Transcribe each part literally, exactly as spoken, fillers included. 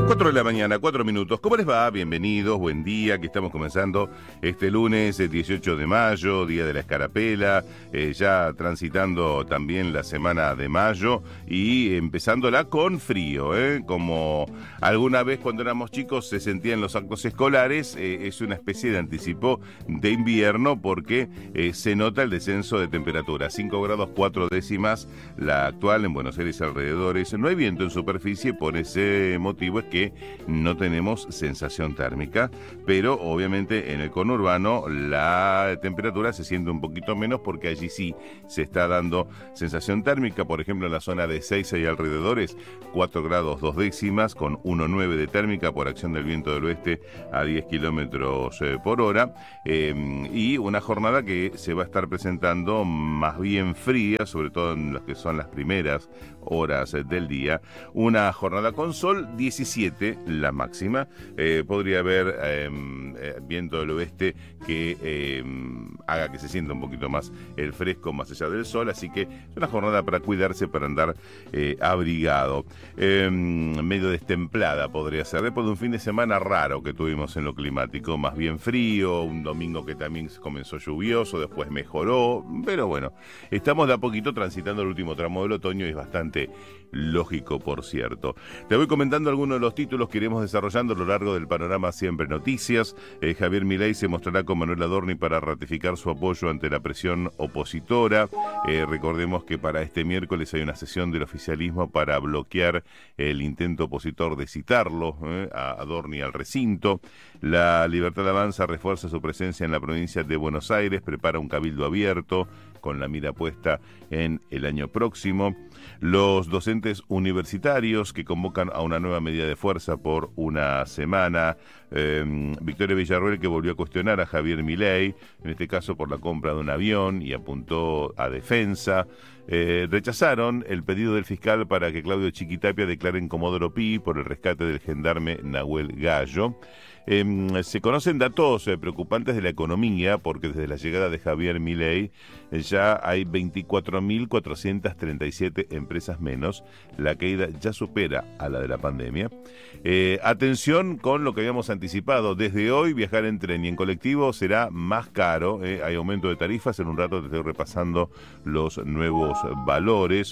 cuatro de la mañana, cuatro minutos. ¿Cómo les va? Bienvenidos, buen día, que estamos comenzando este lunes eh, dieciocho de mayo, Día de la Escarapela, eh, ya transitando también la semana de mayo y empezándola con frío, ¿eh? Como alguna vez cuando éramos chicos se sentía en los actos escolares, eh, es una especie de anticipo de invierno porque eh, se nota el descenso de temperatura, cinco grados cuatro décimas la actual en Buenos Aires y alrededores. No hay viento en superficie, por ese motivo es que no tenemos sensación térmica, pero obviamente en el conurbano la temperatura se siente un poquito menos porque allí sí se está dando sensación térmica. Por ejemplo, en la zona de Ezeiza y alrededores, cuatro grados dos décimas con uno coma nueve de térmica por acción del viento del oeste a diez kilómetros por hora, eh, y una jornada que se va a estar presentando más bien fría, sobre todo en las que son las primeras horas del día. Una jornada con sol, diecisiete la máxima. Eh, podría haber eh, eh, viento del oeste que eh, haga que se sienta un poquito más el fresco más allá del sol, así que es una jornada para cuidarse, para andar eh, abrigado. Eh, medio destemplada podría ser, después de un fin de semana raro que tuvimos en lo climático, más bien frío, un domingo que también comenzó lluvioso, después mejoró, pero bueno, estamos de a poquito transitando el último tramo del otoño y es bastante lógico, por cierto. Te voy comentando algunos de los títulos que iremos desarrollando a lo largo del panorama Siempre Noticias. Eh, Javier Milei se mostrará con Manuel Adorni para ratificar su apoyo ante la presión opositora. Eh, recordemos que para este miércoles hay una sesión del oficialismo para bloquear el intento opositor de citarlo, eh, a Adorni al recinto. La Libertad Avanza refuerza su presencia en la provincia de Buenos Aires, prepara un cabildo abierto con la mira puesta en el año próximo. Los docentes universitarios que convocan a una nueva medida de fuerza por una semana. Eh, Victoria Villarroel, que volvió a cuestionar a Javier Milei, en este caso por la compra de un avión, y apuntó a defensa. Eh, rechazaron el pedido del fiscal para que Claudio Chiquitapia declare en Comodoro Pi por el rescate del gendarme Nahuel Gallo. Eh, se conocen datos eh, preocupantes de la economía porque desde la llegada de Javier Milei eh, ya hay veinticuatro mil cuatrocientas treinta y siete empresas menos. La caída ya supera a la de la pandemia. Eh, atención con lo que habíamos anticipado. Desde hoy viajar en tren y en colectivo será más caro. Eh, hay aumento de tarifas. En un rato te estoy repasando los nuevos valores.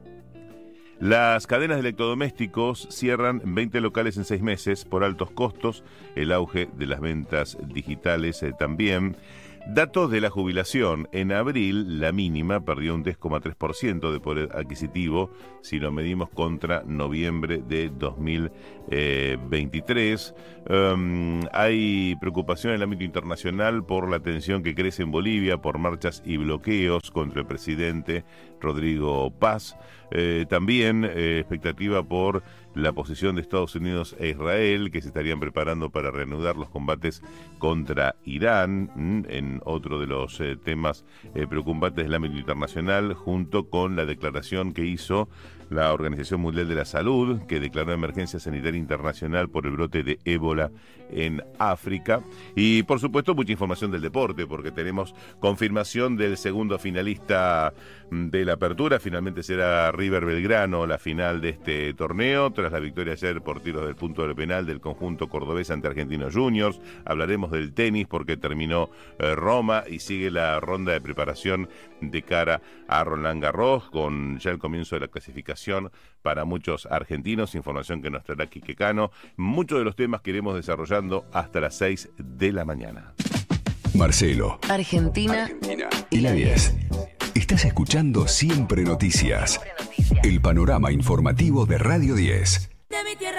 Las cadenas de electrodomésticos cierran veinte locales en seis meses por altos costos, el auge de las ventas digitales eh, también. Datos de la jubilación. En abril, la mínima perdió un diez coma tres por ciento de poder adquisitivo si lo medimos contra noviembre de dos mil veintitrés. Um, hay preocupación en el ámbito internacional por la tensión que crece en Bolivia, por marchas y bloqueos contra el presidente Rodrigo Paz. Eh, también eh, expectativa por la posición de Estados Unidos e Israel, que se estarían preparando para reanudar los combates contra Irán, mm, en otro de los eh, temas eh, preocupantes del ámbito internacional, junto con la declaración que hizo la Organización Mundial de la Salud, que declaró emergencia sanitaria internacional por el brote de ébola en África. Y por supuesto mucha información del deporte, porque tenemos confirmación del segundo finalista de la apertura. Finalmente será River Belgrano la final de este torneo, tras la victoria ayer por tiros del punto del penal del conjunto cordobés ante Argentinos Juniors. Hablaremos del tenis porque terminó eh, Roma y sigue la ronda de preparación de cara a Roland Garros, con ya el comienzo de la clasificación para muchos argentinos, información que nos traerá Quique Cano. Muchos de los temas que iremos desarrollando hasta las seis de la mañana. Marcelo, Argentina, Argentina y la diez. Estás escuchando Siempre Noticias, el panorama informativo de Radio diez. De mi tierra